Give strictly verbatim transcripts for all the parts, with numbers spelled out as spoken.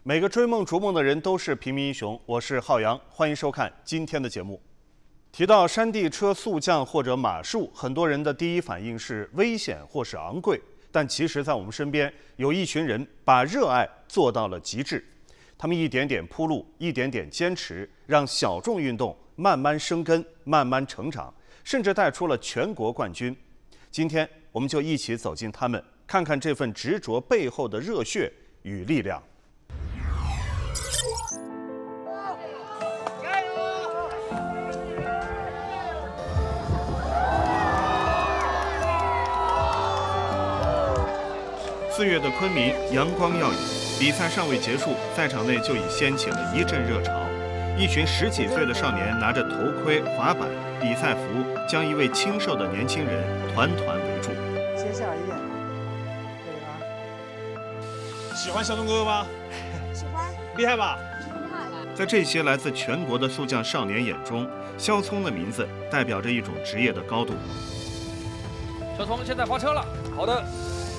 每个追梦逐梦的人都是平民英雄。我是浩洋，欢迎收看今天的节目。提到山地车、速降或者马术，很多人的第一反应是危险或是昂贵。但其实，在我们身边有一群人把热爱做到了极致。他们一点点铺路，一点点坚持，让小众运动慢慢生根、慢慢成长，甚至带出了全国冠军。今天，我们就一起走进他们，看看这份执着背后的热血与力量。四月的昆明阳光耀眼，比赛尚未结束，赛场内就已掀起了一阵热潮。一群十几岁的少年拿着头盔、滑板、比赛服，将一位清瘦的年轻人团团围住。 接下来一点，对吧？ 喜欢小东哥哥吗？ 喜欢。 厉害吧？ 厉害。 在这些来自全国的速降少年眼中，肖聪的名字代表着一种职业的高度。 肖聪现在发车了，好的。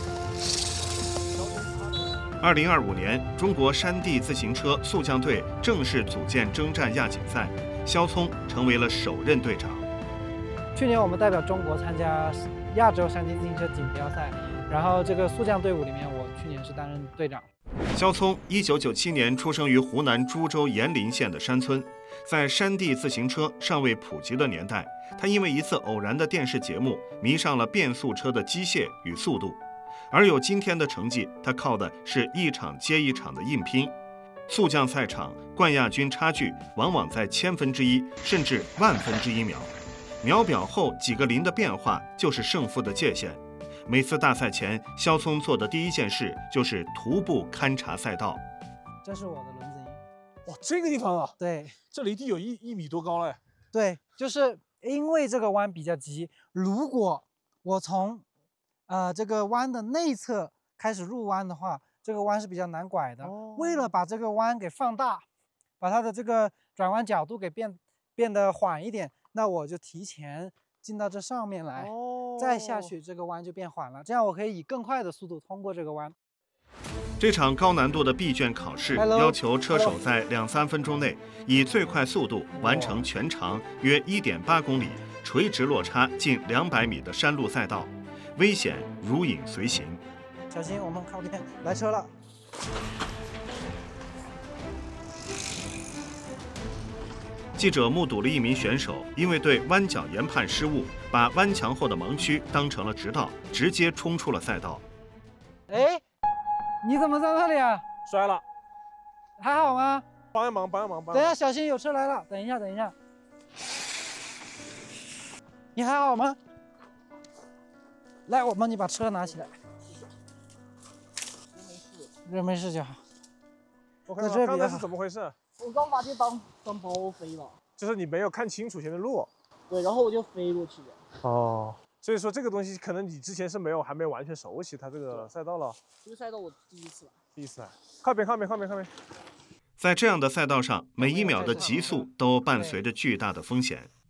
二零二五年，中国山地自行车速降队正式组建征战亚锦赛，肖聪成为了首任队长。 去年我们代表中国参加亚洲山地自行车锦标赛，然后这个速降队伍里面，我去年是担任队长。 肖聪一九九七年出生于湖南株洲岩林县的山村，在山地自行车尚未普及的年代，他因为一次偶然的电视节目，迷上了变速车的机械与速度。而有今天的成绩，他靠的是一场接一场的硬拼。速降赛场冠亚军差距往往在千分之一甚至万分之一秒，秒表后几个零的变化就是胜负的界限。每次大赛前，肖聪做的第一件事就是徒步勘察赛道。 这是我的轮子音。 哇，这个地方啊， 对， 这离地有一一米多高嘞。 对，就是因为这个弯比较急，如果我从呃，这个弯的内侧开始入弯的话，这个弯是比较难拐的。哦、为了把这个弯给放大，把它的这个转弯角度给变变得缓一点，那我就提前进到这上面来，哦、再下去，这个弯就变缓了。这样我可以以更快的速度通过这个弯。 这场高难度的闭卷考试 Hello, 要求车手在两三分钟内以最快速度完成全长约 一点八公里、垂直落差近两百米的山路赛道。危险如影随形， 小心，我们靠边，来车了。 记者目睹了一名选手因为对弯角研判失误，把弯墙后的盲区当成了直道，直接冲出了赛道。 哎，你怎么在那里啊？ 摔了， 还好吗？ 帮一忙，帮一忙，帮一忙。 等一下，小心有车来了。等一下，等一下。你还好吗？来，我帮你把车拿起来。人没事就好。 我看到刚才是怎么回事？ 我刚把这当当包飞了。 就是你没有看清楚前的路。 对，然后我就飞过去了。 哦，所以说这个东西可能你之前是没有还没完全熟悉它这个赛道了。 这个赛道我第一次来。 第一次来。靠边，靠边，靠边，靠边。 在这样的赛道上，每一秒的极速都伴随着巨大的风险。